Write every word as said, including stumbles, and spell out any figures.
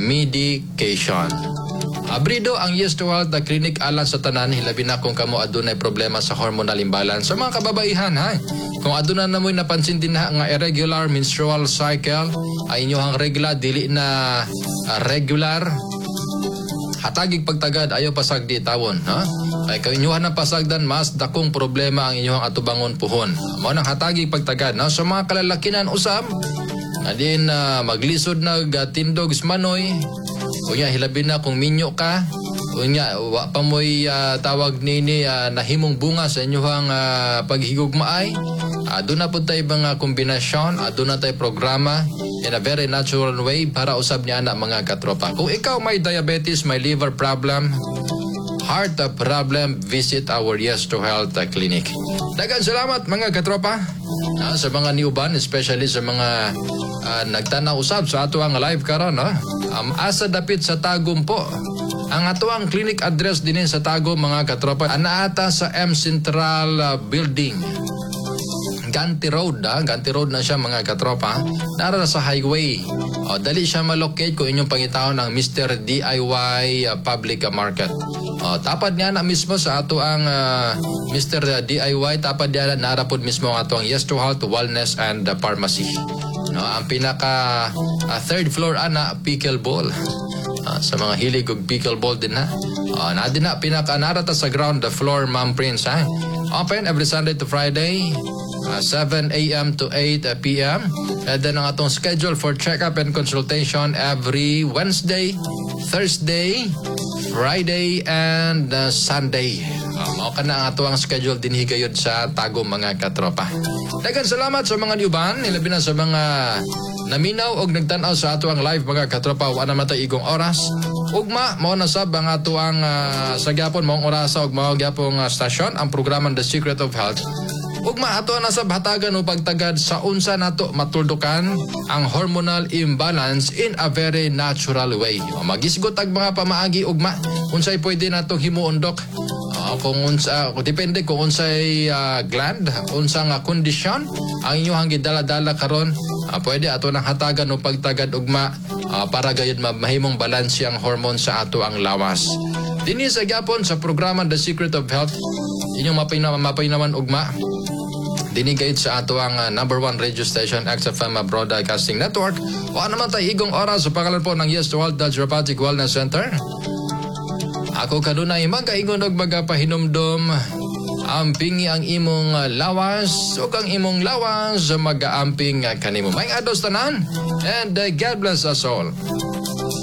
medication. Abrido ang Yes to Health Clinic alang sa tanan, hilabi na kung kamo adunay problema sa hormonal imbalance. Sa mga kababaihan, ha? Kung aduna na mo'y napansin din ha, nga irregular menstrual cycle, ay inyohang regla, dili na uh, regular, hatagig pagtagad, ayaw pasag di tawon, ha? Ay kung inyohan ng pasagdan, mas dakong problema ang inyohang atubangon puhon. Mo nang hatagig pagtagad, na? Sa mga kalalakinan usab, na din uh, maglisod na uh, tindog manoy, kunya hilabi na kung minyo ka, kunya wa pa mo'y uh, tawag nini uh, nahimong bunga sa inyohang uh, paghigugmaay. Uh, doon na po tayo mga kombinasyon, uh, doon na tayo programa in a very natural way para usab niya na mga katropa. Kung ikaw may diabetes, may liver problem, heart problem, visit our Yes to Health uh, Clinic. Dagan salamat mga katropa uh, sa mga niuban, especially sa mga uh, nagtanaw usab sa ato ang live karon, no? Um, asa dapit sa Tagum po. Ang ato ang clinic address din sa Tagum mga katropa. Anaata sa M Central uh, Building. Ganti Road, ah. Ganti Road na siya mga katropa. Nara sa highway. O, dali siya malocate kung inyong pangitahon ng Mister D I Y uh, Public Market. O, tapad niya na mismo sa ato ang uh, Mister D I Y. Tapad niya na narapod mismo ang ato ang Yes to Health, Wellness and uh, Pharmacy. No, ang pinaka uh, third floor ana pickleball. Uh, sa mga hilig og pickleball din ha. Uh, na din na pinaka narata sa ground the floor Ma'am Prince ha. Open every Sunday to Friday. Uh, seven a m to eight p m And then ang atong schedule for check-up and consultation every Wednesday, Thursday, Friday, and uh, Sunday. Uh, mao ka na ang ato ang schedule din higayod sa Tagum mga katropa. Dagan salamat sa mga niuban, ilabi na sa mga naminaw og nagtan-aw sa ato ang live mga katropa. Wa na matay igong oras. Ugma, mao na sab ang ato ang uh, sa gyapon maong orasa og mao gyapong uh, stasyon ang programa The Secret of Health. Ugma ato na sa hatagan o pagtagad sa unsa nato matuldukan ang hormonal imbalance in a very natural way. O, magisgot ag mga pamaagi ugma unsay pwede natong himuon dok. O, kung unsa kung depende kung unsay uh, gland, unsa nga kondisyon ang inyong gidala-dala karon, uh, pwede ato nang hatagan o pagtagad ugma uh, para gayud mahimong balanse ang hormone sa ato ang lawas. Dinhi sa gyapon sa programa The Secret of Health, inyong mapaynaman mapaynaman ugma dinigayit sa ato ang uh, number one radio station X F M Broadcasting Network. O ano naman tayo igong oras sa pangalan po ng Yes to Health Naturopathic Wellness Center. Ako kadunay magaingon og magapahinumdom ampingi ang imong uh, lawas o ang imong lawas magaamping uh, kanimo. May ados tanan and uh, God bless us all.